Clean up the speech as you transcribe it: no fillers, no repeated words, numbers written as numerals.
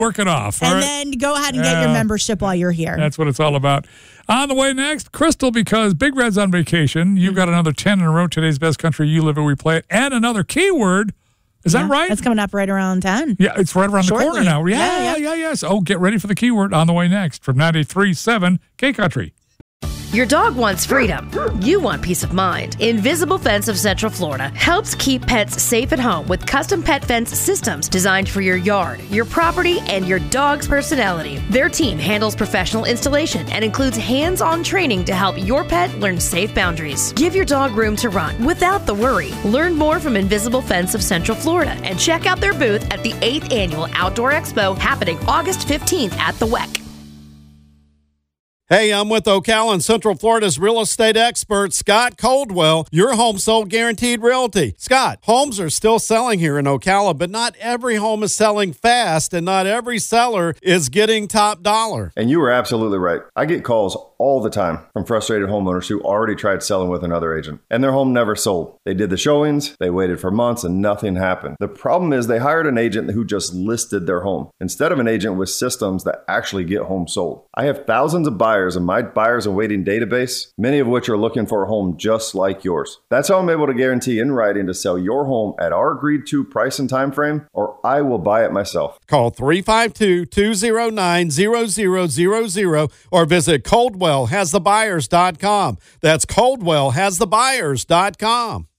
Work it off. And then go ahead and get your membership while you're here. That's what it's all about. On the way next, Crystal, because Big Red's on vacation. You've got another 10 in a row. Today's Best Country, You Live It, We Play It. And another keyword. Is that right? That's coming up right around 10. Yeah, it's right around the corner now. Yeah. So get ready for the keyword on the way next from 93.7 K-Country. Your dog wants freedom. You want peace of mind. Invisible Fence of Central Florida helps keep pets safe at home with custom pet fence systems designed for your yard, your property, and your dog's personality. Their team handles professional installation and includes hands-on training to help your pet learn safe boundaries. Give your dog room to run without the worry. Learn more from Invisible Fence of Central Florida and check out their booth at the 8th Annual Outdoor Expo happening August 15th at the WEC. Hey, I'm with Ocala, Central Florida's real estate expert, Scott Coldwell, your home sold guaranteed realty. Scott, homes are still selling here in Ocala, but not every home is selling fast, and not every seller is getting top dollar. And you were absolutely right. I get calls all the time from frustrated homeowners who already tried selling with another agent, and their home never sold. They did the showings, they waited for months, and nothing happened. The problem is they hired an agent who just listed their home, instead of an agent with systems that actually get homes sold. I have thousands of buyers in my buyers and waiting database, many of which are looking for a home just like yours. That's how I'm able to guarantee in writing to sell your home at our agreed to price and time frame, or I will buy it myself. Call 352-209-0000 or visit ColdwellHasTheBuyers.com. That's ColdwellHasTheBuyers.com.